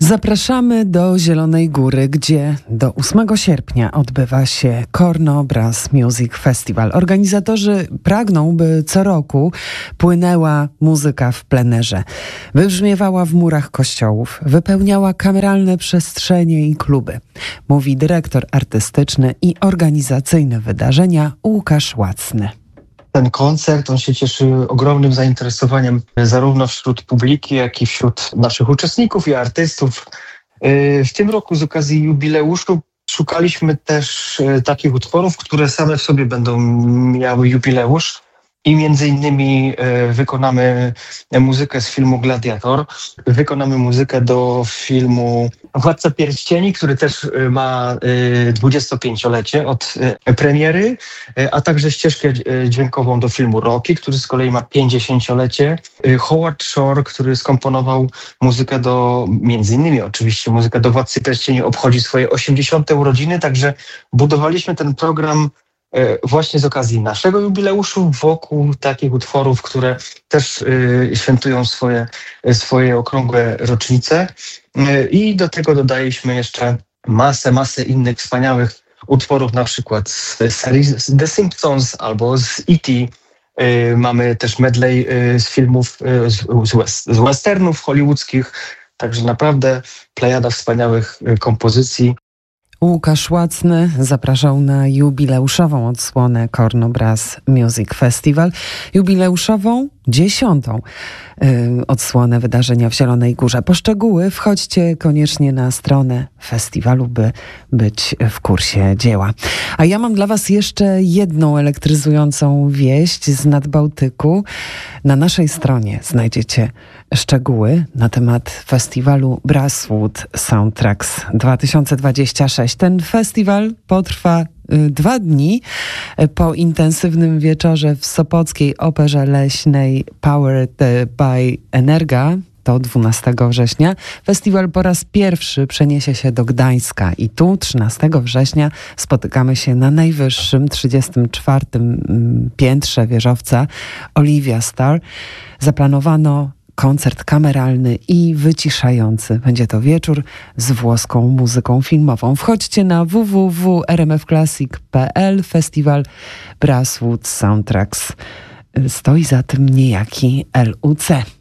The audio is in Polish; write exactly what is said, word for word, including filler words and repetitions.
Zapraszamy do Zielonej Góry, gdzie do ósmego sierpnia odbywa się Korno Brass Music Festival. Organizatorzy pragną, by co roku płynęła muzyka w plenerze. Wybrzmiewała w murach kościołów, wypełniała kameralne przestrzenie i kluby. Mówi dyrektor artystyczny i organizacyjny wydarzenia Łukasz Łacny. Ten koncert, on się cieszy ogromnym zainteresowaniem zarówno wśród publiki, jak i wśród naszych uczestników i artystów. W tym roku z okazji jubileuszu szukaliśmy też takich utworów, które same w sobie będą miały jubileusz. I między innymi wykonamy muzykę z filmu Gladiator, wykonamy muzykę do filmu Władca Pierścieni, który też ma dwudziestopięciolecie od premiery, a także ścieżkę dźwiękową do filmu Rocky, który z kolei ma pięćdziesięciolecie. Howard Shore, który skomponował muzykę do, między innymi oczywiście muzykę do Władcy Pierścieni, obchodzi swoje osiemdziesiąte urodziny, także budowaliśmy ten program właśnie z okazji naszego jubileuszu wokół takich utworów, które też y, świętują swoje, swoje okrągłe rocznice. Y, I do tego dodaliśmy jeszcze masę, masę innych wspaniałych utworów, na przykład z serii The Simpsons albo z E T. Y, mamy też medley y, z filmów, y, z, z, west, z westernów hollywoodzkich. Także naprawdę plejada wspaniałych y, kompozycji. Łukasz Łacny zapraszał na jubileuszową odsłonę Korno Brass Music Festival. Jubileuszową dziesiątą y, odsłonę wydarzenia w Zielonej Górze. Po szczegóły wchodźcie koniecznie na stronę festiwalu, by być w kursie dzieła. A ja mam dla was jeszcze jedną elektryzującą wieść z Nadbałtyku. Na naszej stronie znajdziecie szczegóły na temat festiwalu Brasswood Soundtracks dwa tysiące dwudziesty szósty. Ten festiwal potrwa dwa dni. Po intensywnym wieczorze w Sopockiej Operze Leśnej Powered by Energa, to dwunastego września, festiwal po raz pierwszy przeniesie się do Gdańska i tu trzynastego września spotykamy się na najwyższym trzydziestym czwartym piętrze wieżowca Olivia Star. Zaplanowano koncert kameralny i wyciszający. Będzie to wieczór z włoską muzyką filmową. Wchodźcie na w w w kropka r m f classic kropka p l. Festiwal Brasswood Soundtracks. Stoi za tym niejaki L U C.